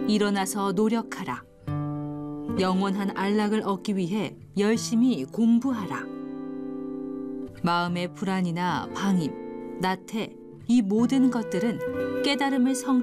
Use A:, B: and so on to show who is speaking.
A: 일어나서 노력하라. 영원한 안락을 얻기 위해 열심히 공부하라. 마음의 불안이나 방임, 나태, 이 모든 것들은 깨달음을